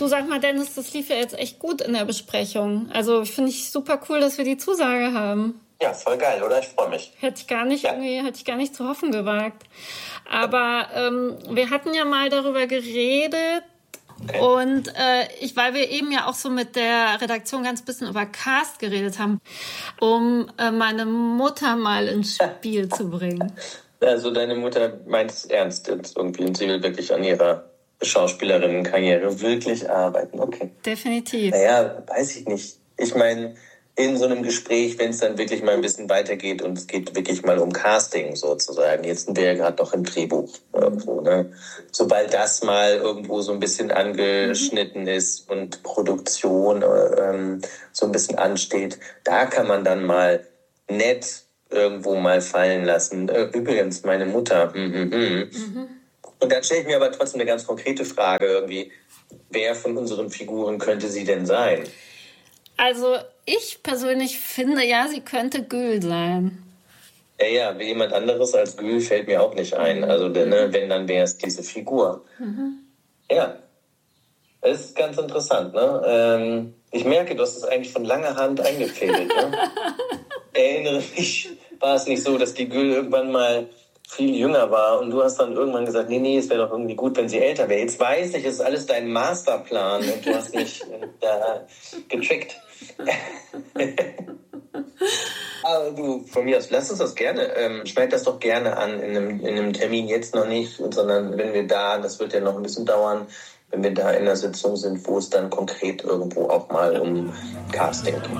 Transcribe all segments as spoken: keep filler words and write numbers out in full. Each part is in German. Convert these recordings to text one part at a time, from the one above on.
Du, sag mal, Dennis, das lief ja jetzt echt gut in der Besprechung. Also finde ich super cool, dass wir die Zusage haben. Ja, voll geil, oder? Ich freue mich. Hätte ich gar nicht, ja. irgendwie, hätte ich gar nicht zu hoffen gewagt. Aber ähm, wir hatten ja mal darüber geredet. Okay. Und äh, ich, weil wir eben ja auch so mit der Redaktion ganz bisschen über Cast geredet haben, um äh, meine Mutter mal ins Spiel zu bringen. Also deine Mutter meint es ernst jetzt irgendwie und sie will wirklich an ihrer Schauspielerinnenkarriere wirklich arbeiten. Okay. Definitiv. Naja, weiß ich nicht. Ich meine, in so einem Gespräch, wenn es dann wirklich mal ein bisschen weitergeht und es geht wirklich mal um Casting sozusagen. Jetzt sind wir ja gerade noch im Drehbuch irgendwo, ne? Sobald das mal irgendwo so ein bisschen angeschnitten ist und Produktion ähm, so ein bisschen ansteht, da kann man dann mal nett irgendwo mal fallen lassen. Übrigens, meine Mutter. Mm, mm, mm. Mhm. Und dann stelle ich mir aber trotzdem eine ganz konkrete Frage irgendwie. Wer von unseren Figuren könnte sie denn sein? Also ich persönlich finde, ja, sie könnte Gül sein. Ja, ja, wie jemand anderes als Gül fällt mir auch nicht ein. Also ne, wenn, dann wäre es diese Figur. Mhm. Ja, das ist ganz interessant. Ne? Ähm, ich merke, du hast es eigentlich von langer Hand eingefädelt. Ne? Erinnere mich, war es nicht so, dass die Gül irgendwann mal viel jünger war und du hast dann irgendwann gesagt, nee, nee, es wäre doch irgendwie gut, wenn sie älter wäre. Jetzt weiß ich, es ist alles dein Masterplan und du hast mich da getrickt. Aber du, von mir aus, lass uns das gerne, ähm, schneid das doch gerne an in einem, in einem Termin, jetzt noch nicht, sondern wenn wir da, das wird ja noch ein bisschen dauern, wenn wir da in der Sitzung sind, wo es dann konkret irgendwo auch mal um Casting geht.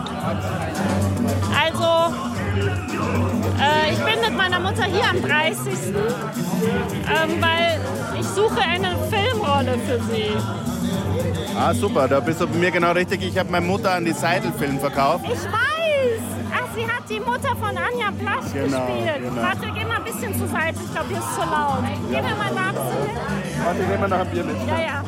Also, äh, ich bin mit meiner Mutter hier am dreißigsten Ähm, weil ich suche eine Filmrolle für sie. Ah, super, da bist du bei mir genau richtig. Ich habe meine Mutter an die Seidel-Film verkauft. Ich weiß! Ach, sie hat die Mutter von Anja Plasch genau, gespielt. Genau. Warte, geh mal ein bisschen zur Seite. Ich glaube, hier ist zu laut. Ja. Gehen wir mal nach. Warte, gehen wir noch ein Bier mit. Ja, ja.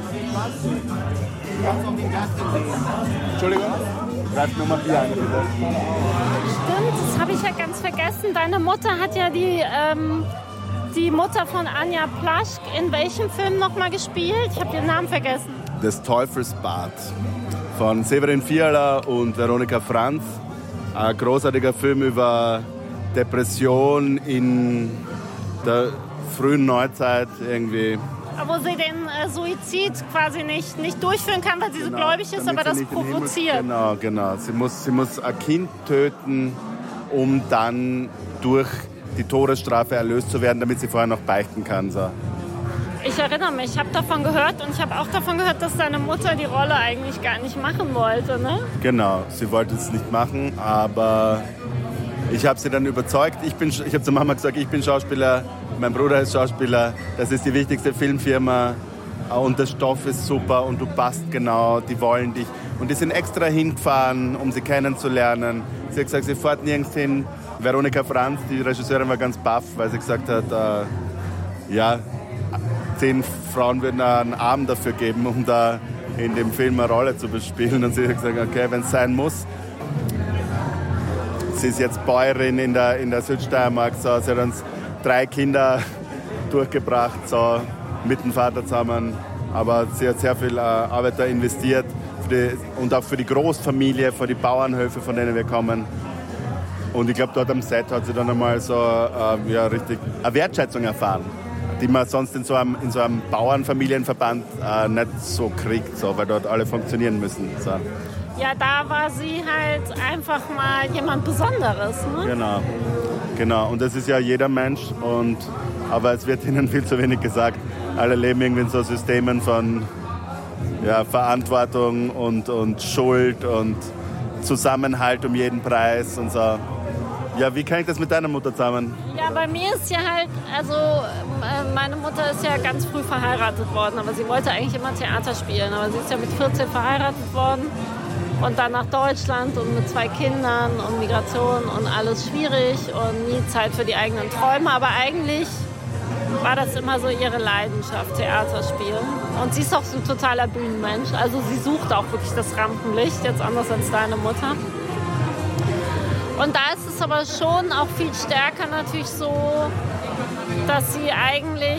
Entschuldigung? Greif nur mal Bier ein, bitte. Stimmt, das habe ich ja ganz vergessen. Deine Mutter hat ja die, ähm, die Mutter von Anja Plaschk in welchem Film nochmal gespielt? Ich habe den Namen vergessen. Des Teufelsbad von Severin Fiala und Veronika Franz. Ein großartiger Film über Depression in der frühen Neuzeit irgendwie. Wo sie den äh, Suizid quasi nicht, nicht durchführen kann, weil sie genau, so gläubig ist, aber das provoziert. Genau, genau. Sie muss, sie muss ein Kind töten, um dann durch die Todesstrafe erlöst zu werden, damit sie vorher noch beichten kann. So. Ich erinnere mich, ich habe davon gehört und ich habe auch davon gehört, dass deine Mutter die Rolle eigentlich gar nicht machen wollte, ne? Genau, sie wollte es nicht machen, aber ich habe sie dann überzeugt. Ich, bin, ich habe zur Mama gesagt, ich bin Schauspieler, mein Bruder ist Schauspieler, das ist die wichtigste Filmfirma und der Stoff ist super und du passt genau, die wollen dich. Und die sind extra hingefahren, um sie kennenzulernen. Sie hat gesagt, sie fährt nirgends hin. Veronika Franz, die Regisseurin, war ganz baff, weil sie gesagt hat, äh, ja, zehn Frauen würden einen Abend dafür geben, um da in dem Film eine Rolle zu bespielen. Und sie hat gesagt, okay, wenn es sein muss. Sie ist jetzt Bäuerin in der, in der Südsteiermark. So. Sie hat uns drei Kinder durchgebracht, so, mit dem Vater zusammen. Aber sie hat sehr viel äh, Arbeit da investiert. Für die, und auch für die Großfamilie, für die Bauernhöfe, von denen wir kommen. Und ich glaube, dort am Set hat sie dann einmal so äh, ja, richtig eine Wertschätzung erfahren, die man sonst in so einem, in so einem Bauernfamilienverband äh, nicht so kriegt, so, weil dort alle funktionieren müssen. So. Ja, da war sie halt einfach mal jemand Besonderes, ne? Genau, genau. Und das ist ja jeder Mensch, und, aber es wird ihnen viel zu wenig gesagt. Alle leben irgendwie in so Systemen von ja, Verantwortung und, und Schuld und Zusammenhalt um jeden Preis und so. Ja, wie kann ich das mit deiner Mutter zusammen? Ja, bei mir ist ja halt, also meine Mutter ist ja ganz früh verheiratet worden, aber sie wollte eigentlich immer Theater spielen. Aber sie ist ja mit vierzehn verheiratet worden und dann nach Deutschland und mit zwei Kindern und Migration und alles schwierig und nie Zeit für die eigenen Träume. Aber eigentlich war das immer so ihre Leidenschaft, Theater spielen. Und sie ist auch so ein totaler Bühnenmensch. Also sie sucht auch wirklich das Rampenlicht, jetzt anders als deine Mutter. Und da ist es aber schon auch viel stärker natürlich so, dass sie eigentlich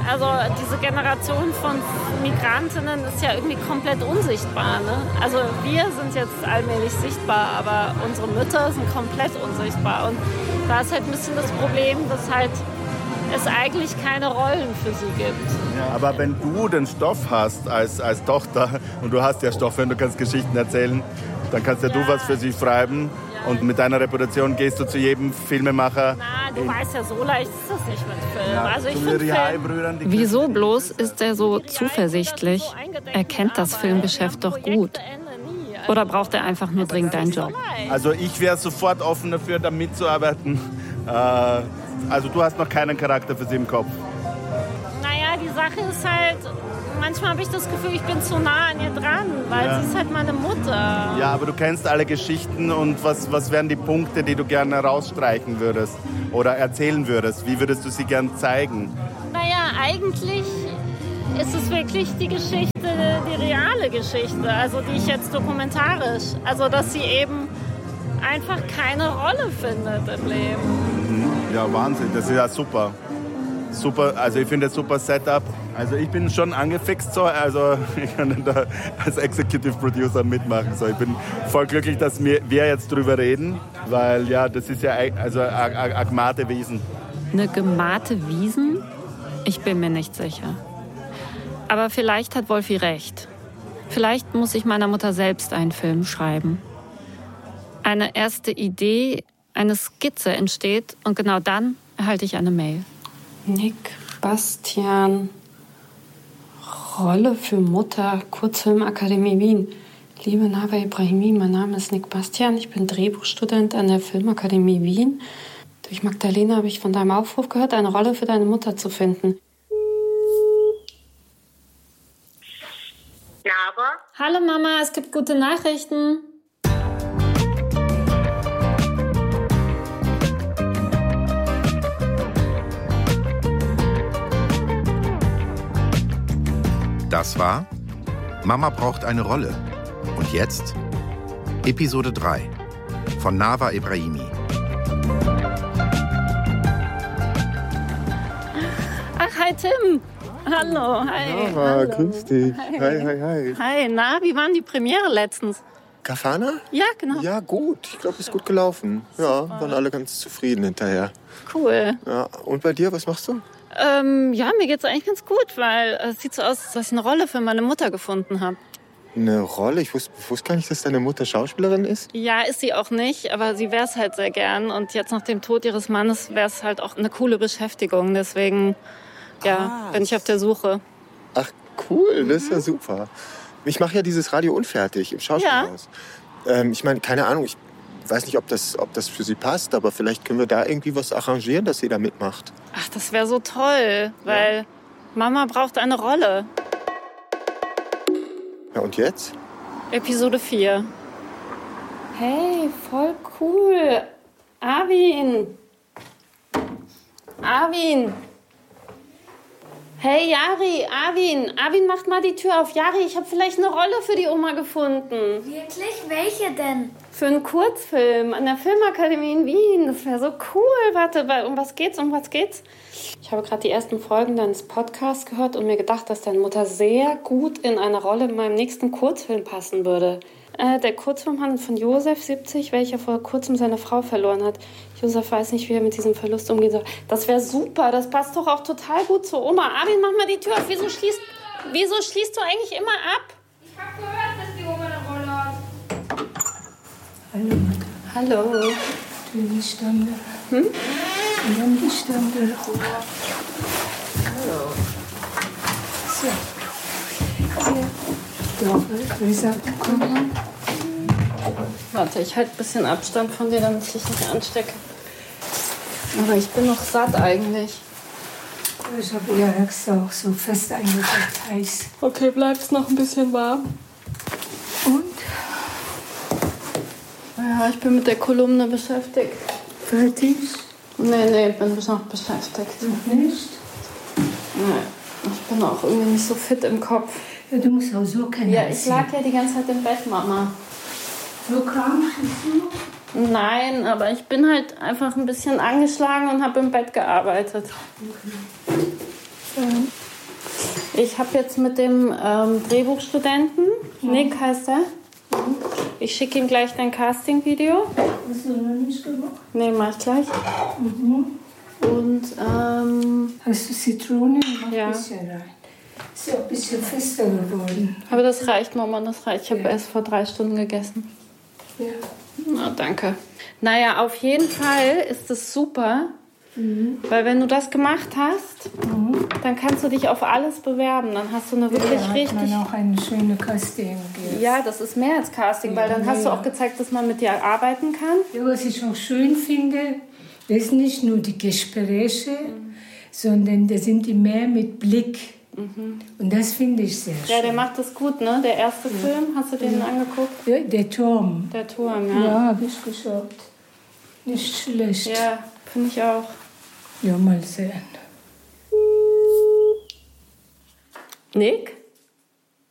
also diese Generation von Migrantinnen ist ja irgendwie komplett unsichtbar. Ne? Also wir sind jetzt allmählich sichtbar, aber unsere Mütter sind komplett unsichtbar. Und da ist halt ein bisschen das Problem, dass halt es eigentlich keine Rollen für sie gibt. Ja, aber wenn du den Stoff hast als, als Tochter, und du hast ja Stoff, wenn du kannst Geschichten erzählen, dann kannst ja, ja du was für sie schreiben. Ja. Und mit deiner Reputation gehst du zu jedem Filmemacher. Na, du weißt ja, so leicht ist das nicht mit Film. Ja, also ich so finde Film... Wieso bloß ist er so zuversichtlich? Er kennt das Filmgeschäft doch gut. Oder braucht er einfach nur dringend einen Job? Also ich wäre sofort offen dafür, da mitzuarbeiten. Äh, Also du hast noch keinen Charakter für sie im Kopf. Naja, die Sache ist halt, manchmal habe ich das Gefühl, ich bin zu nah an ihr dran, weil ja. sie ist halt meine Mutter. Ja, aber du kennst alle Geschichten und was, was wären die Punkte, die du gerne rausstreichen würdest oder erzählen würdest? Wie würdest du sie gern zeigen? Naja, eigentlich ist es wirklich die Geschichte, die reale Geschichte, also die ich jetzt dokumentarisch, also dass sie eben einfach keine Rolle findet im Leben. Ja, Wahnsinn, das ist ja super. Super, also ich finde das super Setup. Also ich bin schon angefixt so, also ich kann da als Executive Producer mitmachen. So, ich bin voll glücklich, dass wir, wir jetzt drüber reden, weil ja, das ist ja also eine gemahte Wiesen. Eine gemahte Wiesen? Ich bin mir nicht sicher. Aber vielleicht hat Wolfi recht. Vielleicht muss ich meiner Mutter selbst einen Film schreiben. Eine erste Idee, eine Skizze entsteht und genau dann erhalte ich eine Mail. Nick Bastian, Rolle für Mutter, Kurzfilmakademie Wien. Liebe Nava Ibrahimi, mein Name ist Nick Bastian, ich bin Drehbuchstudent an der Filmakademie Wien. Durch Magdalena habe ich von deinem Aufruf gehört, eine Rolle für deine Mutter zu finden. Nava? Hallo Mama, es gibt gute Nachrichten. Das war Mama braucht eine Rolle. Und jetzt Episode drei von Nava Ibrahimi. Ach, hi Tim. Hallo, hi. Nava, hallo. grüß dich. Hi. hi, hi, hi. Hi, na, wie waren die Premiere letztens? Kafana? Ja, genau. Ja, gut. Ich glaube, es ist gut gelaufen. Ja, waren alle ganz zufrieden hinterher. Cool. Ja, und bei dir, was machst du? Ähm, ja, mir geht's eigentlich ganz gut, weil es sieht so aus, dass ich eine Rolle für meine Mutter gefunden habe. Eine Rolle? Ich wusste, wusste gar nicht, dass deine Mutter Schauspielerin ist. Ja, ist sie auch nicht, aber sie wäre es halt sehr gern. Und jetzt nach dem Tod ihres Mannes wäre es halt auch eine coole Beschäftigung. Deswegen, ja, ah. bin ich auf der Suche. Ach, cool, das ist ja super. Ich mache ja dieses Radio Unfertig im Schauspielhaus. Ja. Ähm, ich meine, keine Ahnung, ich weiß nicht, ob das, ob das für sie passt, aber vielleicht können wir da irgendwie was arrangieren, dass sie da mitmacht. Ach, das wäre so toll, weil ja. Mama braucht eine Rolle. Ja, und jetzt? Episode vier. Hey, voll cool. Arvin. Arvin. Hey, Jari, Arvin. Arvin, macht mal die Tür auf. Jari, ich habe vielleicht eine Rolle für die Oma gefunden. Wirklich? Welche denn? Für einen Kurzfilm an der Filmakademie in Wien. Das wäre so cool. Warte, um was geht's? Um was geht's? Ich habe gerade die ersten Folgen deines Podcasts gehört und mir gedacht, dass deine Mutter sehr gut in eine Rolle in meinem nächsten Kurzfilm passen würde. Äh, der Kurzfilm handelt von Josef, siebzig, welcher vor kurzem seine Frau verloren hat. Josef weiß nicht, wie er mit diesem Verlust umgehen soll. Das wäre super. Das passt doch auch total gut zur Oma. Arvin, mach mal die Tür auf. Wieso schließt, wieso schließt du eigentlich immer ab? Ich habe gehört, dass die Oma eine Rolle hat. Hallo. Hallo. Die Stunde. Hm? Und dann die Stunde. Hallo. So. Hier. Doch, wie sagt kommen? Warte, ich halte ein bisschen Abstand von dir, damit ich dich nicht anstecke. Aber ich bin noch satt eigentlich. Ich habe ja extra auch so fest eingedeckt heiß. Okay, bleibt's noch ein bisschen warm. Und? Ja, ich bin mit der Kolumne beschäftigt. Fertig? Nee, nee, ich bin noch beschäftigt. Noch nicht? Nee, ich bin auch irgendwie nicht so fit im Kopf. Ja, du musst auch so kennen. Ja, ich lag ja die ganze Zeit im Bett, Mama. So krank bist du? Nein, aber ich bin halt einfach ein bisschen angeschlagen und habe im Bett gearbeitet. Okay. Ähm. Ich habe jetzt mit dem ähm, Drehbuchstudenten, ja. Nick heißt er, mhm. ich schicke ihm gleich dein Casting-Video. Hast du noch nicht gemacht? Nee, mach ich gleich. Mhm. Und, ähm... Hast du Zitrone? Mach ja. ein bisschen rein. Ist ja auch ein bisschen fester geworden. Aber das reicht, Mama, das reicht. Ich habe ja. erst vor drei Stunden gegessen. Ja. Na, danke. Naja, auf jeden Fall ist es super, mhm. weil wenn du das gemacht hast, mhm. dann kannst du dich auf alles bewerben. Dann hast du eine wirklich ja, richtig... Ja, man auch eine schöne Casting. Jetzt. Ja, das ist mehr als Casting, ja, weil dann ja, hast du auch gezeigt, dass man mit dir arbeiten kann. Ja, was ich auch schön finde, das ist nicht nur die Gespräche, mhm. sondern da sind die mehr mit Blick. Mhm. Und das finde ich sehr schön. Ja, der macht das gut, ne? Der erste ja. Film, hast du den ja. angeguckt? Ja, der Turm. Der Turm, ja. Ja, habe ich geschaut. Nicht schlecht. Ja, finde ich auch. Ja, mal sehen. Nick?